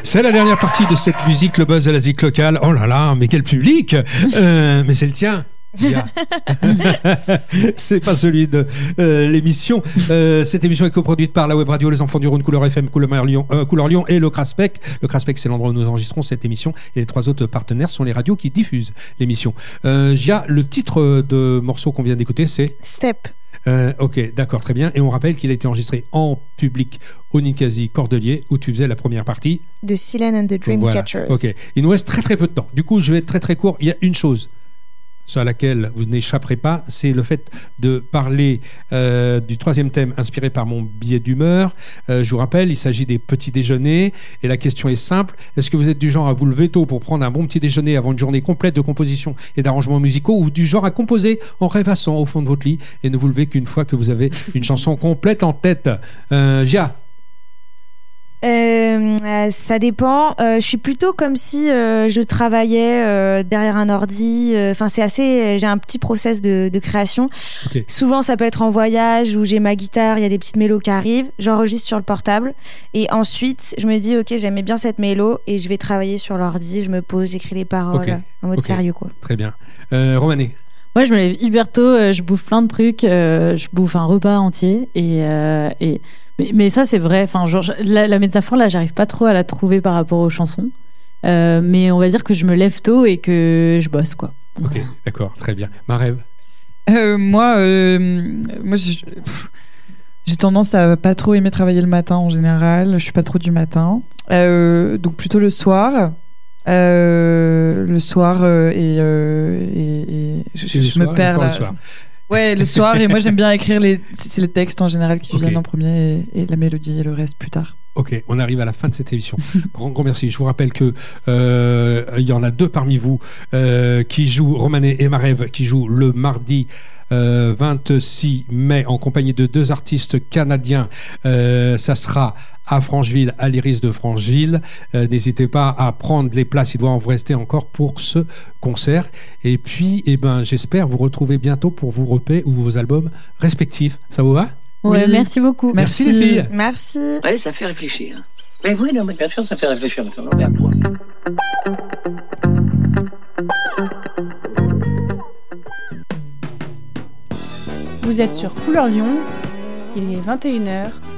C'est la dernière partie de cette musique, le buzz à la zik locale. Oh là là, mais quel public mais c'est le tien. C'est pas celui de l'émission. Cette émission est coproduite par la web radio Les Enfants du Rhône, Couleur FM, Couleur Lyon et le Craspec. Le Craspec, c'est l'endroit où nous enregistrons cette émission, et les 3 autres partenaires sont les radios qui diffusent l'émission. Gia, le titre de morceau qu'on vient d'écouter, c'est Step. Ok, d'accord, très bien. Et on rappelle qu'il a été enregistré en public au Nicasie Cordelier, où tu faisais la première partie de Silen and the Dreamcatchers. Voilà. Ok, il nous reste très très peu de temps. Du coup, je vais être très très court. Il y a une chose sur laquelle vous n'échapperez pas, c'est le fait de parler du 3e thème inspiré par mon billet d'humeur. Je vous rappelle, il s'agit des petits déjeuners, et la question est simple: est-ce que vous êtes du genre à vous lever tôt pour prendre un bon petit déjeuner avant une journée complète de composition et d'arrangements musicaux, ou du genre à composer en rêvassant au fond de votre lit et ne vous lever qu'une fois que vous avez une chanson complète en tête? Gia? Ça dépend. Je suis plutôt comme si je travaillais derrière un ordi. Enfin, c'est assez. J'ai un petit process de création. Okay. Souvent, ça peut être en voyage où j'ai ma guitare, il y a des petites mélos qui arrivent. J'enregistre sur le portable et ensuite, je me dis ok, j'aimais bien cette mélo et je vais travailler sur l'ordi. Je me pose, j'écris les paroles en mode sérieux, quoi. Très bien. Romané? Moi, je me lève hyper tôt. Je bouffe plein de trucs. Je bouffe un repas entier mais ça, c'est vrai. Enfin, genre, la métaphore, là, j'arrive pas trop à la trouver par rapport aux chansons. Mais on va dire que je me lève tôt et que je bosse, quoi. Ok, d'accord, très bien. Marev? Moi, j'ai tendance à pas trop aimer travailler le matin en général. Je suis pas trop du matin. Donc plutôt le soir. Je me perds là. Ouais, le soir, et moi j'aime bien écrire c'est les textes en général qui viennent en premier, et la mélodie et le reste plus tard. Ok, on arrive à la fin de cette émission. Grand merci. Je vous rappelle que il y en a 2 parmi vous qui jouent, Romané et Marev, qui jouent le mardi 26 mai en compagnie de 2 artistes canadiens. Ça sera à Francheville, à l'Iris de Francheville. N'hésitez pas à prendre les places, il doit en rester encore pour ce concert. Et puis, j'espère vous retrouver bientôt pour vos EP ou vos albums respectifs. Ça vous va? Ouais, oui. Merci beaucoup. Merci les filles. Merci. Ouais, ça fait réfléchir. Mais oui, non, mais bien sûr, ça fait réfléchir maintenant. Regarde toi. Vous êtes sur Couleur Lyon, il est 21h.